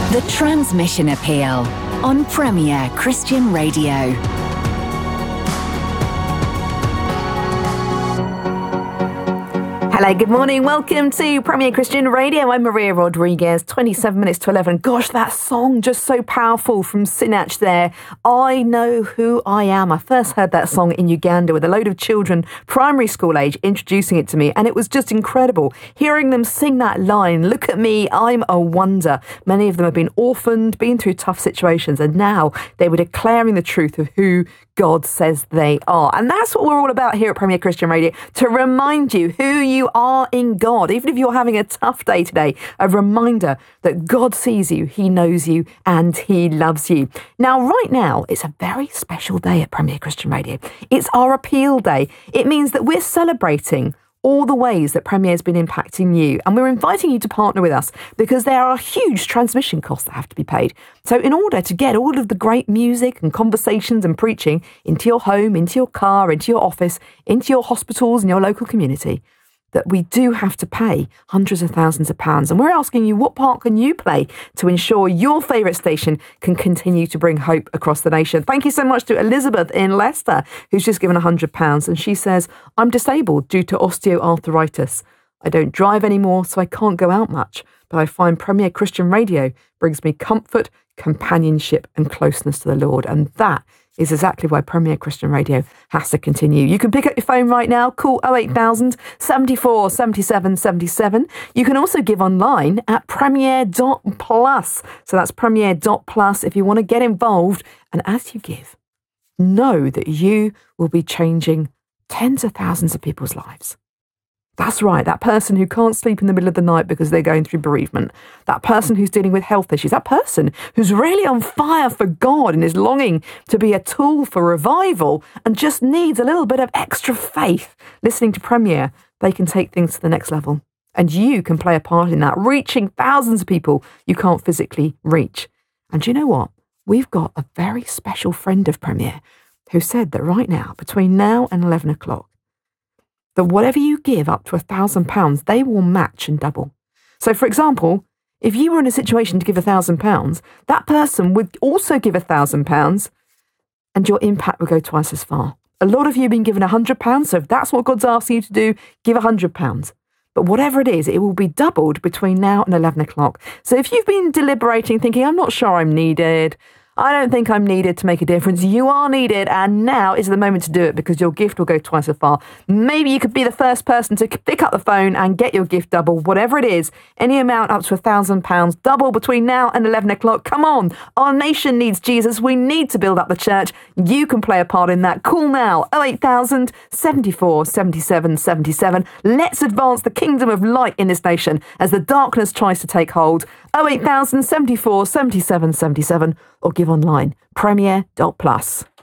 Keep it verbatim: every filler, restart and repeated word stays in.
The Transmission Appeal on Premier Christian Radio. Hello, good morning. Welcome to Premier Christian Radio. I'm Maria Rodriguez, twenty-seven minutes to eleven. Gosh, that song just so powerful from Sinach there. I Know Who I Am. I first heard that song in Uganda with a load of children, primary school age, introducing it to me. And it was just incredible. Hearing them sing that line, look at me, I'm a wonder. Many of them have been orphaned, been through tough situations, and now they were declaring the truth of who God says they are. And that's what we're all about here at Premier Christian Radio, to remind you who you are in God. Even if you're having a tough day today, a reminder that God sees you, He knows you, and He loves you. Now, right now, it's a very special day at Premier Christian Radio. It's our appeal day. It means that we're celebrating all the ways that Premier has been impacting you. And we're inviting you to partner with us because there are huge transmission costs that have to be paid. So in order to get all of the great music and conversations and preaching into your home, into your car, into your office, into your hospitals and your local community, that we do have to pay hundreds of thousands of pounds. And we're asking you, what part can you play to ensure your favourite station can continue to bring hope across the nation? Thank you so much to Elizabeth in Leicester, who's just given one hundred pounds. And she says, I'm disabled due to osteoarthritis. I don't drive anymore, so I can't go out much. But I find Premier Christian Radio brings me comfort, companionship and closeness to the Lord. And that is exactly why Premier Christian Radio has to continue. You can pick up your phone right now, call oh eight thousand, seventy-four, seventy-seven, seventy-seven. You can also give online at premier dot plus. So that's premier dot plus if you want to get involved. And as you give, know that you will be changing tens of thousands of people's lives. That's right, that person who can't sleep in the middle of the night because they're going through bereavement, that person who's dealing with health issues, that person who's really on fire for God and is longing to be a tool for revival and just needs a little bit of extra faith. Listening to Premier, they can take things to the next level. And you can play a part in that, reaching thousands of people you can't physically reach. And do you know what? We've got a very special friend of Premier who said that right now, between now and eleven o'clock, that whatever you give up to a thousand pounds, they will match and double. So, for example, if you were in a situation to give a thousand pounds, that person would also give a thousand pounds, and your impact would go twice as far. A lot of you have been given a hundred pounds, so if that's what God's asking you to do, give a hundred pounds. But whatever it is, it will be doubled between now and eleven o'clock. So if you've been deliberating, thinking, I'm not sure I'm needed, I don't think I'm needed to make a difference. You are needed, and now is the moment to do it because your gift will go twice as far. Maybe you could be the first person to pick up the phone and get your gift double, whatever it is. Any amount up to a thousand pounds, double between now and eleven o'clock. Come on, our nation needs Jesus. We need to build up the church. You can play a part in that. Call now, oh eight thousand, seventy-four, seventy-seven, seventy-seven. Let's advance the kingdom of light in this nation as the darkness tries to take hold. oh eight thousand, seventy-four, seventy-seven, seventy-seven, or give online, premier dot plus.